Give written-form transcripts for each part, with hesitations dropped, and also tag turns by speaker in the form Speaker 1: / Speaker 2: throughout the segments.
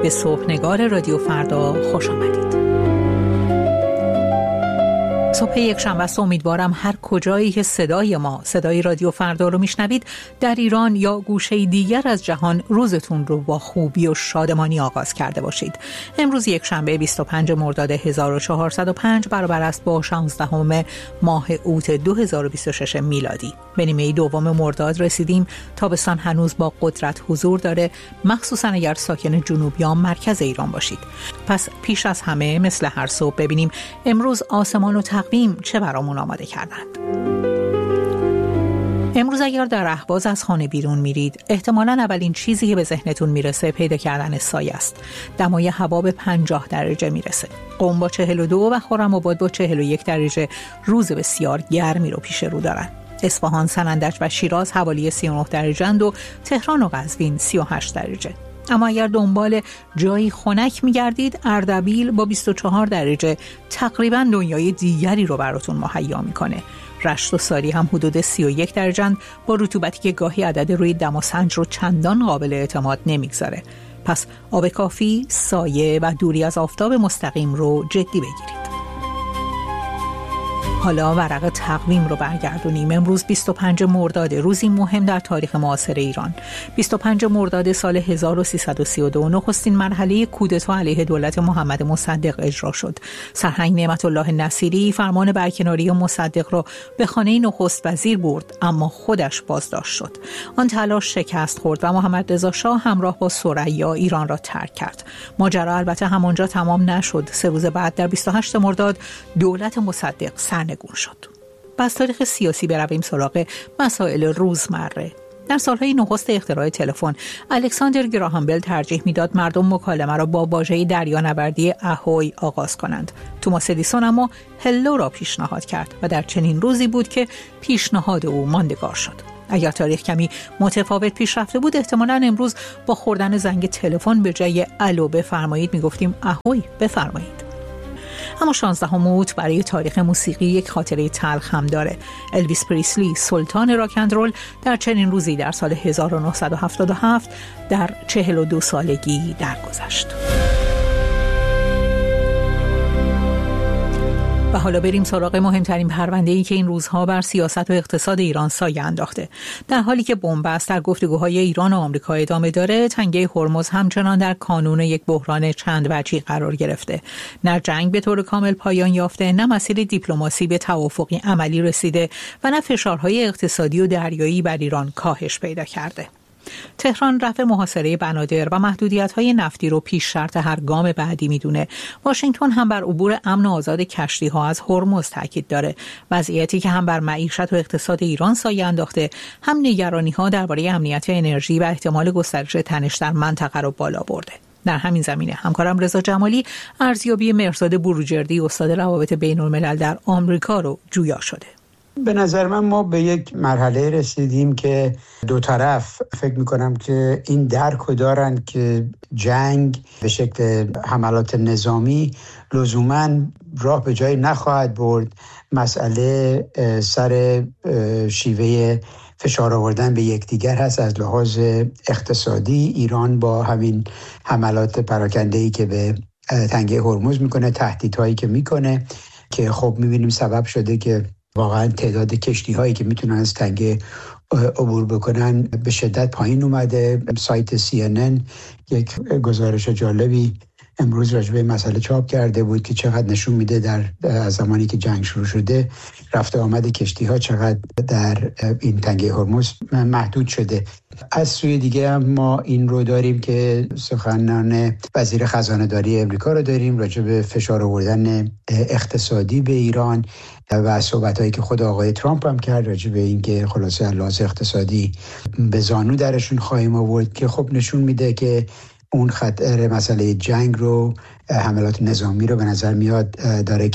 Speaker 1: به صبحنگار رادیو فردا خوش آمدید. صبح یک شنبه است. امیدوارم هر کجایی که صدای رادیو فردا رو میشنوید در ایران یا گوشه دیگر از جهان روزتون رو با خوبی و شادمانی آغاز کرده باشید. امروز یک شنبه 25 مرداد 1405 برابر است با 16 ماه اوت 2026 میلادی. به نیمه دوم مرداد رسیدیم. تابستان هنوز با قدرت حضور داره، مخصوصا اگر ساکن جنوب یا مرکز ایران باشید. پس پیش از همه مثل هر صبح ببینیم امروز آسمان و تقویم چه برامون آماده کردند. امروز اگر در اهواز از خانه بیرون میرید، احتمالاً اولین چیزی که به ذهنتون میرسه پیدا کردن سایه است. دمای هوا به 50 درجه میرسه. قم با 42 و خرم‌آباد با 41 درجه روز بسیار گرمی رو پیش رو دارن. اصفهان، سنندج و شیراز حوالی 39 درجه و تهران و قزوین 38 درجه. اما اگر دنبال جایی خنک می‌گردید، اردبیل با 24 درجه تقریباً دنیای دیگری رو براتون مهیا می‌کنه. رشت و ساری هم حدود 31 درجه با رطوبتی که گاهی عدد روی دماسنج رو چندان قابل اعتماد نمی‌گذاره. پس آب کافی، سایه و دوری از آفتاب مستقیم رو جدی بگیرید. حالا ورق تقویم رو برگردونیم. امروز 25 مرداد، روزی مهم در تاریخ معاصر ایران. 25 مرداد سال 1332 نخستین مرحله کودتا علیه دولت محمد مصدق اجرا شد. سرهنگ نعمت الله نصیری فرمان برکناری مصدق را به خانه نخست وزیر برد، اما خودش بازداشت شد. آن تلاش شکست خورد و محمد رضا شاه همراه با ثریا ایران را ترک کرد. ماجرا البته همانجا تمام نشد. 3 روز بعد در 28 مرداد دولت مصدق سرنگون شد. از تاریخ سیاسی برویم سراغ مسائل روزمره. در سالهای نخست اختراع تلفن، الکساندر گراهام بل ترجیح میداد مردم مکالمه را با واژه دریانوردی اهوی آغاز کنند. توماس ادیسون اما هلو را پیشنهاد کرد و در چنین روزی بود که پیشنهاد او ماندگار شد. اگر تاریخ کمی متفاوت پیش رفته بود، احتمالاً امروز با خوردن زنگ تلفن به جای الو بفرمایید میگفتیم اهوی بفرمایید. اما 16 اوت برای تاریخ موسیقی یک خاطره تلخ هم داره. الویس پریسلی، سلطان راک اند رول، در چنین روزی در سال 1977 در 42 سالگی درگذشت. و حالا بریم سراغ مهمترین پرونده‌ای که این روزها بر سیاست و اقتصاد ایران سایه انداخته. در حالی که بنبست در گفتگوهای ایران و آمریکا ادامه داره، تنگه هرمز همچنان در کانون یک بحران چند وجهی قرار گرفته. نه جنگ به طور کامل پایان یافته، نه مسیر دیپلماسی به توافقی عملی رسیده و نه فشارهای اقتصادی و دریایی بر ایران کاهش پیدا کرده. تهران رفع محاصره بنادر و محدودیت‌های نفتی رو پیش شرط هر گام بعدی میدونه. واشنگتن هم بر عبور امن و آزاد کشتی‌ها از هرمز تاکید داره. وضعیتی که هم بر معیشت و اقتصاد ایران سایه انداخته، هم نگرانی‌ها درباره امنیت انرژی و احتمال گسترش تنش در منطقه رو بالا برده. در همین زمینه همکارم رضا جمالی ارزیابی مهرزاد بروجردی، استاد روابط بین‌الملل در آمریکا رو جویا شده.
Speaker 2: به نظر من ما به یک مرحله رسیدیم که دو طرف فکر میکنم که این درک دارن که جنگ به شکل حملات نظامی لزوماً راه به جایی نخواهد برد. مسئله سر شیوه فشار آوردن به یکدیگر هست. از لحاظ اقتصادی ایران با همین حملات پراکنده‌ای که به تنگه هرمز میکنه، تهدیدهایی که میکنه، که خب میبینیم سبب شده که واقعا تعداد کشتی هایی که میتونن از تنگه عبور بکنن به شدت پایین اومده. سایت CNN یک گزارش جالبی امروز راجع به مسئله چاپ کرده بود که چقدر نشون میده در زمانی که جنگ شروع شده رفت آمد کشتی ها چقدر در این تنگه هرمز محدود شده. از سوی دیگه هم ما این رو داریم که سخنان وزیر خزانه داری امریکا رو داریم راجع به فشار آوردن اقتصادی به ایران و صحبتایی که خود آقای ترامپ هم کرد راجع به این که خلاصه لحاظ اقتصادی به زانو درشون خواهیم آورد، که خب نشون میده که اون خطر مسئله جنگ رو، حملات نظامی رو به نظر میاد داره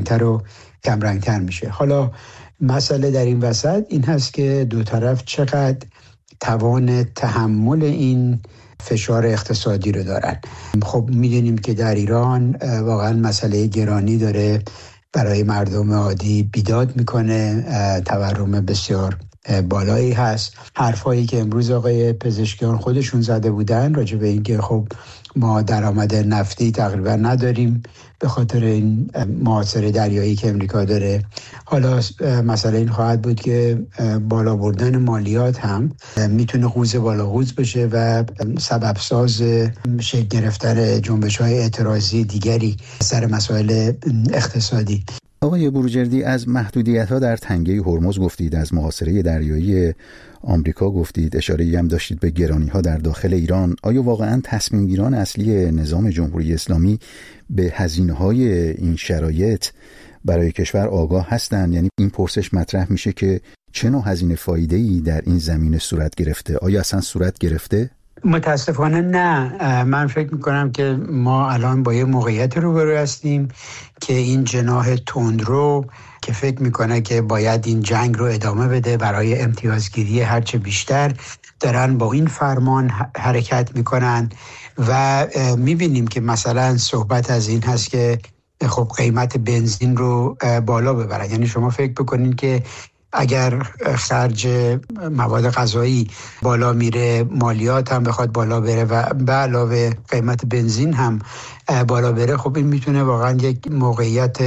Speaker 2: کمرنگتر میشه. حالا مسئله در این وسط این هست که دو طرف چقدر توان تحمل این فشار اقتصادی رو دارن. خب میدونیم که در ایران واقعا مسئله گرانی داره برای مردم عادی بیداد میکنه، تورم بسیار بالایی هست. حرفایی که امروز آقای پزشکیان خودشون زده بودن راجع به اینکه خب ما درآمد نفتی تقریبا نداریم به خاطر این محاصره دریایی که امریکا داره. حالا مسئله این خواهد بود که بالا بردن مالیات هم میتونه قوز بالا قوز بشه و سبب ساز شکل گرفتن جنبش‌های اعتراضی دیگری سر مسائل اقتصادی.
Speaker 3: آقای بروجردی، از محدودیت‌ها در تنگه هرمز گفتید، از محاصره دریایی آمریکا گفتید، اشاره‌ای هم داشتید به گرانی‌ها در داخل ایران. آیا واقعاً تصمیم‌گیران اصلی نظام جمهوری اسلامی به هزینه‌های این شرایط برای کشور آگاه هستند؟ یعنی این پرسش مطرح میشه که چه نوع هزینه فایده‌ای در این زمینه صورت گرفته؟ آیا اصلا صورت گرفته؟
Speaker 2: متاسفانه نه. من فکر میکنم که ما الان با یه موقعیت روبرو هستیم که این جناح تندرو که فکر میکنه که باید این جنگ رو ادامه بده برای امتیازگیری هرچه بیشتر، دارن با این فرمان حرکت میکنن و میبینیم که مثلا صحبت از این هست که خب قیمت بنزین رو بالا ببرن. یعنی شما فکر بکنین که اگر خرج مواد غذایی بالا میره، مالیات هم بخواد بالا بره و به علاوه قیمت بنزین هم بالا بره، خب این میتونه واقعا یک موقعیت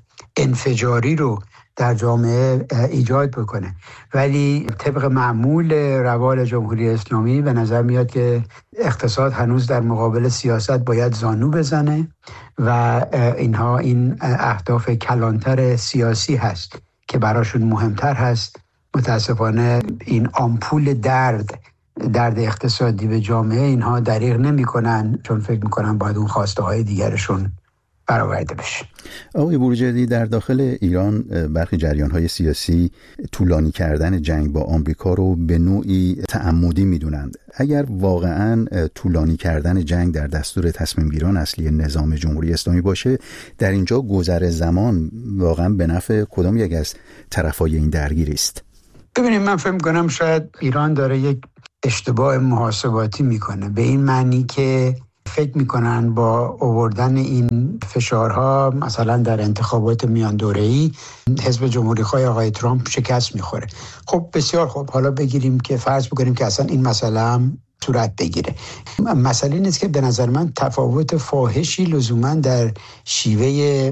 Speaker 2: انفجاری رو در جامعه ایجاد بکنه. ولی طبق معمول روال جمهوری اسلامی به نظر میاد که اقتصاد هنوز در مقابل سیاست باید زانو بزنه و اینها این اهداف کلانتر سیاسی هست که براشون مهمتر هست. متاسفانه این آمپول درد اقتصادی به جامعه اینها دریغ نمی کنن، چون فکر میکنن باید اون خواسته های دیگرشون برآورده بشه.
Speaker 3: آقای بروجردی، در داخل ایران برخی جریان‌های سیاسی طولانی کردن جنگ با آمریکا رو به نوعی تعمدی می‌دونند. اگر واقعاً طولانی کردن جنگ در دستور تصمیم‌گیران اصلی نظام جمهوری اسلامی باشه، در اینجا گذر زمان واقعاً به نفع کدام یک از طرفای این درگیری است؟
Speaker 2: ببینید، من فکر می‌کنم شاید ایران داره یک اشتباه محاسباتی می‌کنه، به این معنی که فکر میکنن با آوردن این فشارها مثلا در انتخابات میان دوره‌ای حزب جمهوری‌خواه آقای ترامپ شکست میخوره. خب بسیار خوب، حالا بگیریم که فرض بکنیم که اصلا این مسئله هم صورت بگیره. مسئله نیست که به نظر من تفاوت فاحشی لزوما در شیوه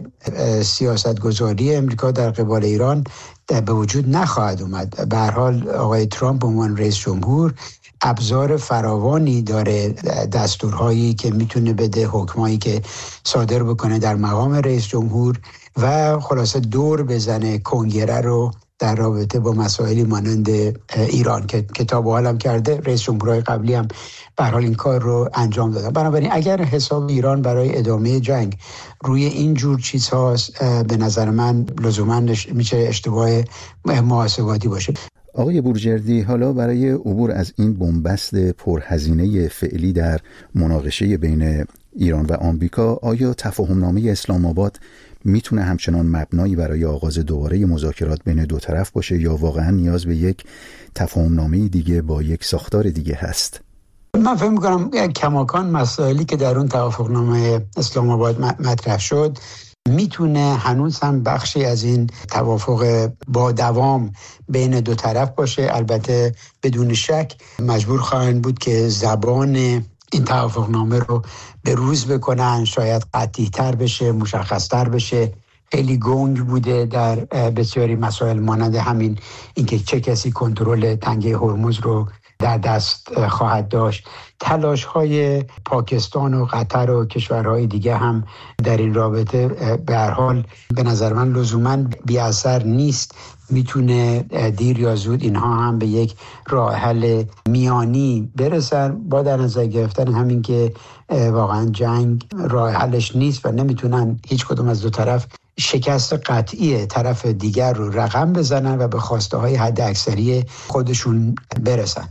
Speaker 2: سیاستگذاری امریکا در قبال ایران به وجود نخواهد اومد. به هر حال آقای ترامپ به عنوان رئیس جمهور ابزار فراوانی داره، دستورهایی که میتونه بده، حکمایی که صادر بکنه در مقام رئیس جمهور و خلاصه دور بزنه کنگره رو در رابطه با مسائلی مانند ایران که کتاب حالم کرده. رئیس جمهورهای قبلی هم به هر حال این کار رو انجام دادن. بنابراین اگر حساب ایران برای ادامه جنگ روی این جور چیزهاست، به نظر من لزوما میشه اشتباه محاسباتی باشه.
Speaker 3: آقای بروجردی، حالا برای عبور از این بنبست پرهزینه فعلی در مناقشه بین ایران و آمریکا، آیا تفاهمنامه اسلام آباد میتونه همچنان مبنایی برای آغاز دوباره مذاکرات بین دو طرف باشه یا واقعا نیاز به یک تفاهمنامه دیگه با یک ساختار دیگه هست؟
Speaker 2: من فکر می‌کنم کماکان مسائلی که در اون توافقنامه اسلام آباد مطرح شد میتونه هنوز هم بخشی از این توافق با دوام بین دو طرف باشه. البته بدون شک مجبور خواهند بود که زبان این توافقنامه رو به روز بکنن، شاید قطعی‌تر بشه، مشخص‌تر بشه. خیلی گنگ بوده در بسیاری مسائل مانند همین اینکه چه کسی کنترل تنگه هرمز رو در دست خواهد داشت. تلاش‌های پاکستان و قطر و کشورهای دیگه هم در این رابطه به هر حال به نظر من لزوماً بی اثر نیست. میتونه دیر یا زود اینها هم به یک راه حل میانی برسن، با در نظر گرفتن همین که واقعاً جنگ راه حلش نیست و نمیتونن هیچ کدوم از دو طرف شکست قطعی طرف دیگر رو رقم بزنن و به خواسته های حد اکثری خودشون برسن.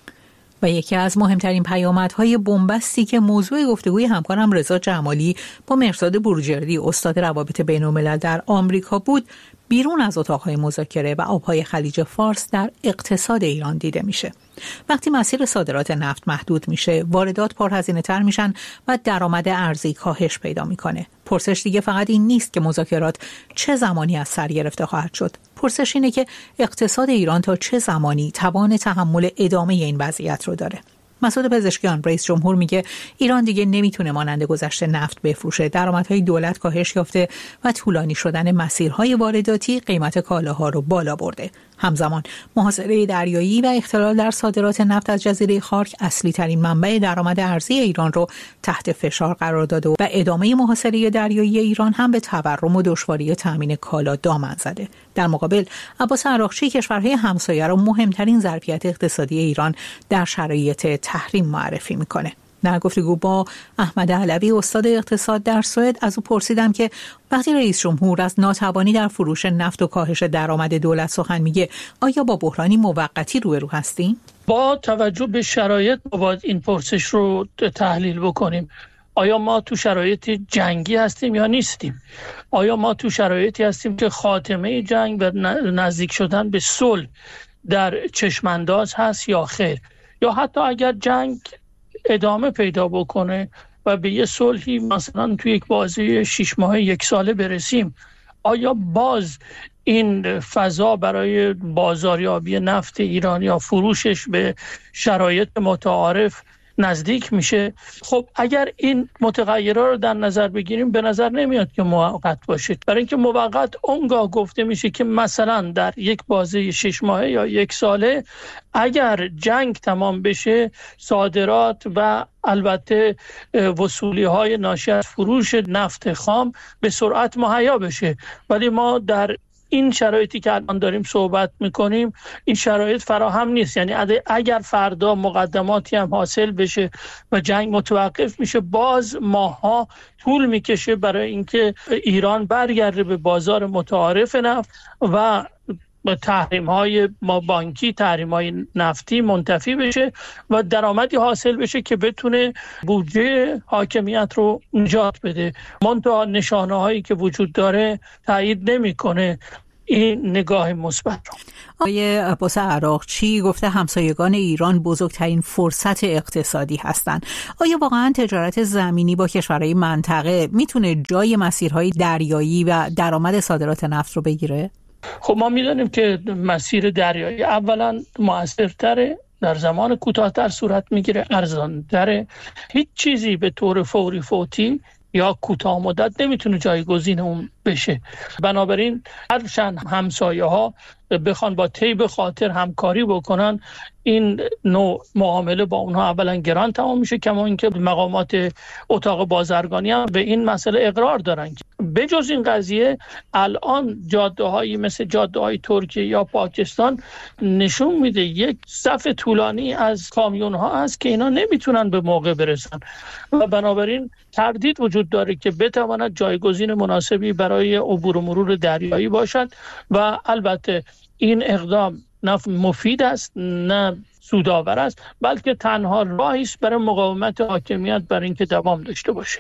Speaker 1: و یکی از مهمترین پیامدهای بنبستی که موضوع گفتگوی همکارم رضا جمالی با مهرزاد بروجردی استاد روابط بین‌الملل در آمریکا بود، بیرون از اتاقهای مذاکره و آبهای خلیج فارس در اقتصاد ایران دیده میشه. وقتی مسیر صادرات نفت محدود میشه، واردات پرهزینه‌تر میشن و درآمد ارزی کاهش پیدا میکنه. پرسش دیگه فقط این نیست که مذاکرات چه زمانی از سر گرفته خواهد شد. پرسش اینه که اقتصاد ایران تا چه زمانی توان تحمل ادامه این وضعیت رو داره. مسعود پزشکیان رئیس جمهور میگه ایران دیگه نمیتونه مانند گذشته نفت بفروشه. درآمدهای دولت کاهش یافته و طولانی شدن مسیرهای وارداتی قیمت کالاها رو بالا برده. همزمان محاصره دریایی و اختلال در صادرات نفت از جزیره خارک اصلی ترین منبع درآمد ارزی ایران رو تحت فشار قرار داده و ادامه محاصره دریایی ایران هم به تورم و دشواری تامین کالا دامن زده. در مقابل عباس عراقچی کشورهای همسایه را مهمترین ظرفیت اقتصادی ایران در شرایط تحریم معرفی میکنه. در گفتگو با احمد علوی استاد اقتصاد در سوئد از او پرسیدم که وقتی رئیس جمهور از ناتوانی در فروش نفت و کاهش درآمد دولت سخن میگه، آیا با بحرانی موقتی روبرو هستیم؟
Speaker 4: با توجه به شرایط باید این پرسش رو تحلیل بکنیم. آیا ما تو شرایط جنگی هستیم یا نیستیم؟ آیا ما تو شرایطی هستیم که خاتمه جنگ و نزدیک شدن به صلح در چشمانداز هست یا خیر؟ یا حتی اگر جنگ ادامه پیدا بکنه و به یه صلحی مثلا توی یک بازه 6 ماهه 1 ساله برسیم، آیا باز این فضا برای بازاریابی نفت ایران یا فروشش به شرایط متعارف نزدیک میشه؟ خب اگر این متغیرها رو در نظر بگیریم به نظر نمیاد که موقت باشه، برای اینکه موقت اونگاه گفته میشه که مثلا در یک بازه 6 ماهه یا 1 ساله اگر جنگ تمام بشه صادرات و البته وصولی های ناشی از فروش نفت خام به سرعت مهیا بشه. ولی ما در این شرایطی که الان داریم صحبت میکنیم این شرایط فراهم نیست. یعنی اگر فردا مقدماتی هم حاصل بشه و جنگ متوقف میشه، باز ماها طول میکشه برای اینکه ایران برگرده به بازار متعارف نفت و تحریم‌های ما بانکی، تحریم‌های نفتی منتفی بشه و درآمدی حاصل بشه که بتونه بودجه حاکمیت رو نجات بده. منتها نشانه‌هایی که وجود داره تایید نمی‌کنه این نگاه مثبت رو.
Speaker 1: آقای عباس عراقچی گفته همسایگان ایران بزرگترین فرصت اقتصادی هستند. آیا واقعا تجارت زمینی با کشورهای منطقه میتونه جای مسیرهای دریایی و درآمد صادرات نفت رو بگیره؟
Speaker 4: خب ما میدونیم که مسیر دریایی اولا مؤثرتره، در زمان کوتاه‌تر صورت میگیره، ارزان‌تره. هیچ چیزی به طور فوری فوتی یا کوتاه مدت نمیتونه جایگزین اون بشه. بنابراین هرچند همسایه ها بخوان با طیب خاطر همکاری بکنن، این نوع معامله با اونها اولا گران تمام میشه، کما اینکه مقامات اتاق بازرگانی هم به این مسئله اقرار دارن. بجز این قضیه الان جاده‌هایی مثل جاده‌های ترکیه یا پاکستان نشون میده یک صف طولانی از کامیون‌ها هست که اینا نمیتونن به موقع برسن و بنابراین تردید وجود داره که بتواند جایگزین مناسبی برای عبور و مرور دریایی باشد و البته این اقدام نه مفید است نه سودآور است، بلکه تنها راهی است برای مقاومت حاکمیت برای اینکه دوام داشته باشه.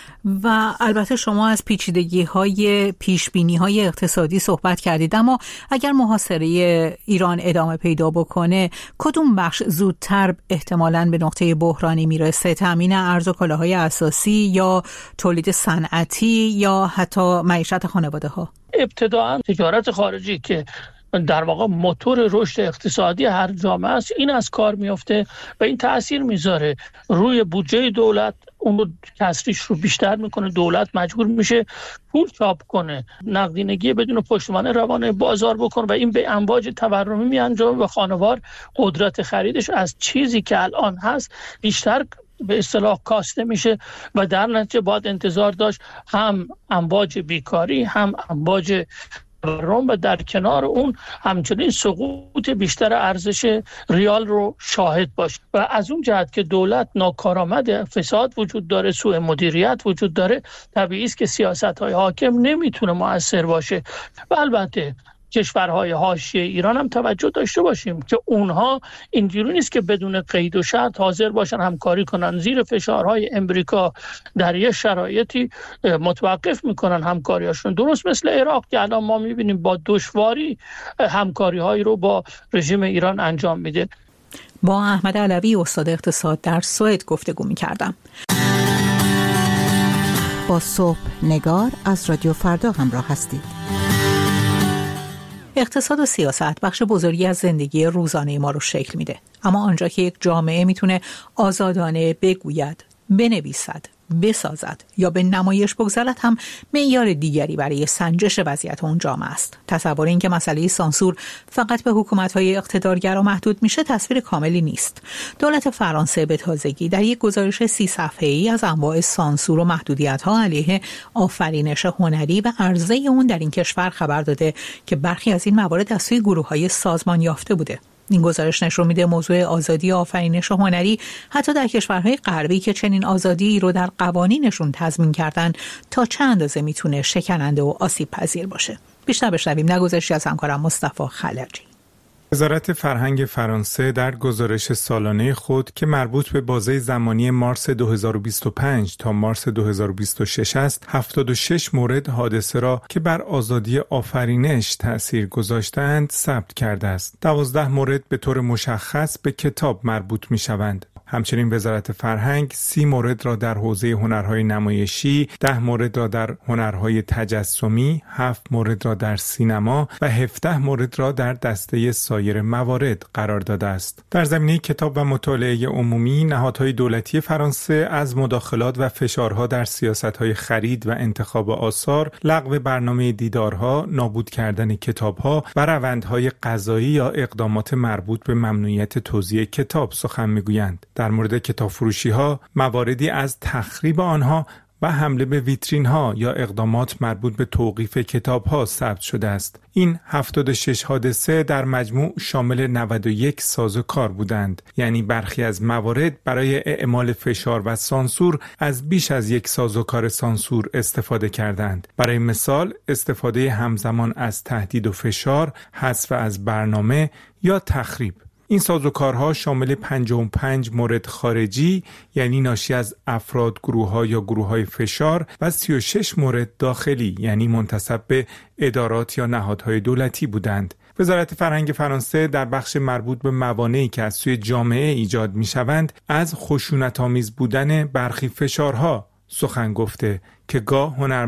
Speaker 1: و البته شما از پیچیدگی‌های پیشبینی‌های اقتصادی صحبت کردید، اما اگر محاصره ایران ادامه پیدا بکنه کدوم بخش زودتر احتمالاً به نقطه بحرانی میرسه؟ تامین ارز و کالاهای اساسی یا تولید صنعتی یا حتی معیشت خانواده‌ها؟
Speaker 4: ابتداءً تجارت خارجی که در واقع موتور رشد اقتصادی هر جامعه است، این از کار میفته و این تأثیر میذاره روی بودجه دولت، اون رو کسریش رو بیشتر میکنه. دولت مجبور میشه پول چاپ کنه، نقدینگی بدون پشتوانه روانه بازار بکنه و این به امواج تورمی میانجامه و خانوار قدرت خریدش از چیزی که الان هست بیشتر به اصطلاح کاسته میشه و در نتیجه باید انتظار داشت هم امواج بیکاری هم امواج و در کنار اون همچنین سقوط بیشتر ارزش ریال رو شاهد باشه. و از اون جهت که دولت ناکارآمد، فساد وجود داره، سوء مدیریت وجود داره، طبیعی است که سیاست‌های حاکم نمیتونه مؤثر باشه. و البته کشورهای حاشیه ایران هم توجه داشته باشیم که اونها اینجوری نیست که بدون قید و شرط حاضر باشن همکاری کنن. زیر فشارهای امریکا در یه شرایطی متوقف میکنن همکاریاشون، درست مثل عراق که الان ما میبینیم با دشواری همکاری‌هایی رو با رژیم ایران انجام میده.
Speaker 1: با احمد علوی استاد اقتصاد در سوئد گفتگو می‌کردم. با صبح نگار از رادیو فردا همراه هستید. اقتصاد و سیاست بخش بزرگی از زندگی روزانه ما رو شکل میده، اما آنجا که یک جامعه میتونه آزادانه بگوید، بنویسد، بسازد یا به نمایش بگذارد هم معیار دیگری برای سنجش وضعیت اون جامعه است. تصور این که مسئله سانسور فقط به حکومت‌های اقتدارگرا محدود میشه تصویر کاملی نیست. دولت فرانسه به تازگی در یک گزارش 30 صفحه‌ای از انواع سانسور و محدودیت‌ها علیه آفرینش هنری و عرضه اون در این کشور خبر داده که برخی از این موارد از سوی گروه‌های سازمان یافته بوده. این گزارش نشون میده موضوع آزادی آفرینش هنری حتی در کشورهای غربی که چنین آزادی رو در قوانینشون تضمین کردن تا چه اندازه میتونه شکننده و آسیب پذیر باشه. بیشتر بشنویم در گزارشی از همکارم مصطفی خلجی.
Speaker 5: وزارت فرهنگ فرانسه در گزارش سالانه خود که مربوط به بازه زمانی مارس 2025 تا مارس 2026 است، 76 مورد حادثه را که بر آزادی آفرینش تأثیر گذاشتند ثبت کرده است. 12 مورد به طور مشخص به کتاب مربوط می شوند. همچنین وزارت فرهنگ 30 مورد را در حوزه هنرهای نمایشی، 10 مورد را در هنرهای تجسمی، 7 مورد را در سینما و 17 مورد را در دسته سایر موارد قرار داده است. در زمینه کتاب و مطالعه عمومی، نهادهای دولتی فرانسه از مداخلات و فشارها در سیاست‌های خرید و انتخاب آثار، لغو برنامه دیدارها، نابود کردن کتاب‌ها و روندهای قضایی یا اقدامات مربوط به ممنوعیت توزیع کتاب سخن می‌گویند. در مورد کتاب فروشی ها، مواردی از تخریب آنها و حمله به ویترین ها یا اقدامات مربوط به توقیف کتاب ها ثبت شده است. این 76 حادثه در مجموع شامل 91 سازوکار بودند، یعنی برخی از موارد برای اعمال فشار و سانسور از بیش از یک سازوکار سانسور استفاده کردند. برای مثال استفاده همزمان از تهدید و فشار، حذف از برنامه یا تخریب. این سازوکارها شامل 55 مورد خارجی یعنی ناشی از افراد، گروه‌ها یا گروه‌های فشار و 36 مورد داخلی یعنی منتسب به ادارات یا نهادهای دولتی بودند. وزارت فرهنگ فرانسه در بخش مربوط به موانعی که از سوی جامعه ایجاد می‌شوند از خشونت‌آمیز بودن برخی فشارها سخن گفته که گاه